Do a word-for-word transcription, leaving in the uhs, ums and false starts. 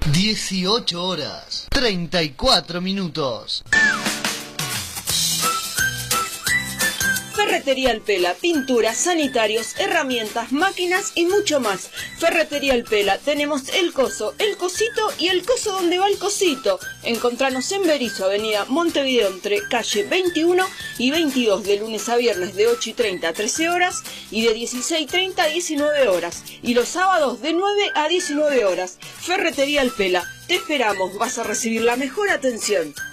dieciocho horas, treinta y cuatro minutos. Ferretería El Pela, pinturas, sanitarios, herramientas, máquinas y mucho más. Ferretería El Pela, tenemos el coso, el cosito y el coso donde va el cosito. Encontranos en Berisso, avenida Montevideo, entre calle veintiuno y veintidós, de lunes a viernes de ocho y treinta a trece horas y de dieciséis y treinta a diecinueve horas. Y los sábados de nueve a diecinueve horas. Ferretería El Pela, te esperamos, vas a recibir la mejor atención.